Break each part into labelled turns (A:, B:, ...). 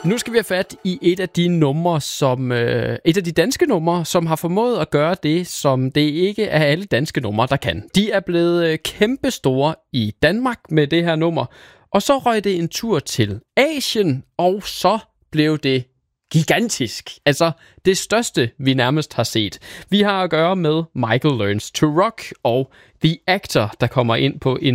A: Nu skal vi have fat i et af de danske numre, som har formået at gøre det, som det ikke er alle danske numre, der kan. De er blevet kæmpestore i Danmark med det her nummer, og så røg det en tur til Asien, og så blev det gigantisk. Altså det største, vi nærmest har set. Vi har at gøre med Michael Learns to Rock og The Actor, der kommer ind på en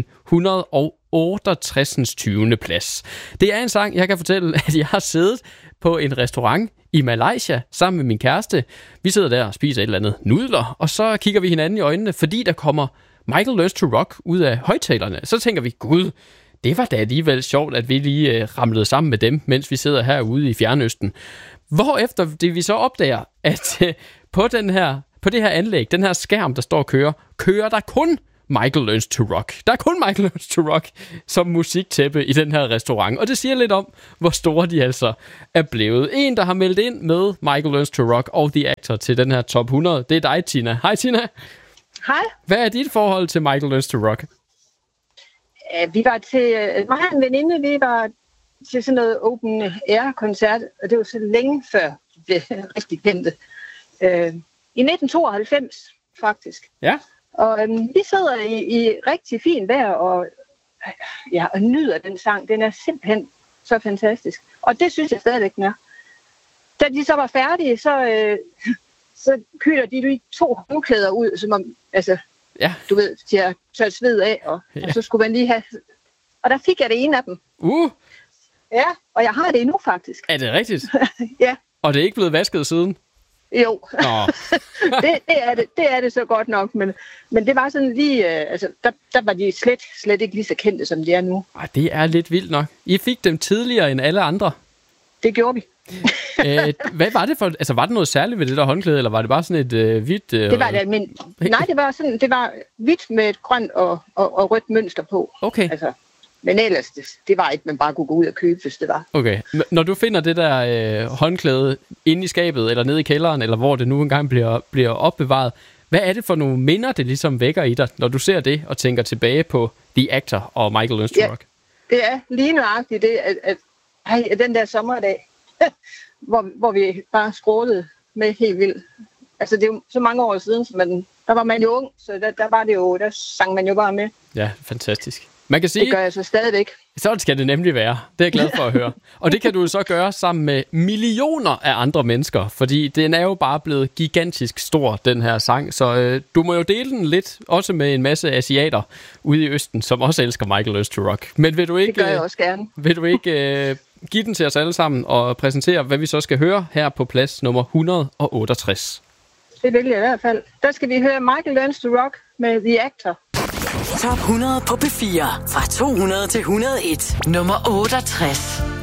A: 168. 20. plads. Det er en sang, jeg kan fortælle, at jeg har siddet på en restaurant i Malaysia sammen med min kæreste. Vi sidder der og spiser et eller andet nudler, og så kigger vi hinanden i øjnene, fordi der kommer Michael Learns to Rock ud af højtalerne. Så tænker vi, gud, det var da alligevel sjovt, at vi lige ramlede sammen med dem, mens vi sidder herude i Fjernøsten. Hvorefter det vi så opdager, at på det her anlæg, den her skærm, der står og kører der kun Michael Learns to Rock. Der er kun Michael Learns to Rock som musiktæppe i den her restaurant. Og det siger lidt om, hvor store de altså er blevet. En, der har meldt ind med Michael Learns to Rock og The Actor til den her top 100, det er dig, Tina. Hej, Tina.
B: Hej.
A: Hvad er dit forhold til Michael Learns to Rock?
B: Vi var til, mig og en veninde, vi var til sådan noget open air koncert, og det var så længe før det blev rigtig kendte. I 1992, faktisk.
A: Ja.
B: Og vi sidder i rigtig fint vejr og nyder den sang. Den er simpelthen så fantastisk. Og det synes jeg stadigvæk, den er. Da de så var færdige, så køler de 2 håndklæder ud, som om, altså, du ved, de har tørt sved af, og så skulle man lige have... Og der fik jeg det ene af dem. Ja, og jeg har det endnu, faktisk.
A: Er det rigtigt?
B: Ja.
A: Og det er ikke blevet vasket siden?
B: Jo, det er det så godt nok, men det var sådan lige, altså der var de slet ikke lige så kendte, som de er nu.
A: Ej, det er lidt vildt nok. I fik dem tidligere end alle andre.
B: Det gjorde vi.
A: Hvad var det for, altså var det noget særligt ved det der håndklæde, eller var det bare sådan et hvidt?
B: Det var det almindeligt. Nej, det var hvidt med et grønt og rødt mønster på.
A: Okay.
B: Altså, men ellers, det var ikke, man bare kunne gå ud og købe, hvis det var.
A: Okay. Når du finder det der håndklæde inde i skabet, eller nede i kælderen, eller hvor det nu engang bliver opbevaret, hvad er det for nogle minder, det ligesom vækker i dig, når du ser det og tænker tilbage på The Actor og Michael Learns to Rock?
B: Det er lige nøjagtigt det, at den der sommerdag, hvor vi bare skrålede med helt vildt. Altså, det er jo så mange år siden, så der var man jo ung, så der sang man jo bare med.
A: Ja, fantastisk. Man kan sige,
B: det gør jeg så stadigvæk.
A: Sådan skal det nemlig være. Det er jeg glad for at høre. Og det kan du så gøre sammen med millioner af andre mennesker, fordi den er jo bare blevet gigantisk stor, den her sang. Så du må jo dele den lidt, også med en masse asiater ude i Østen, som også elsker Michael Learns to Rock. Men vil du ikke,
B: det gør jeg også gerne.
A: Vil du ikke give den til os alle sammen og præsentere, hvad vi så skal høre her på plads nummer 168?
B: Det vil jeg i hvert fald. Der skal vi høre Michael Learns to Rock med The Actor.
C: Top 100 på P4 fra 200 til 101. Nummer 68.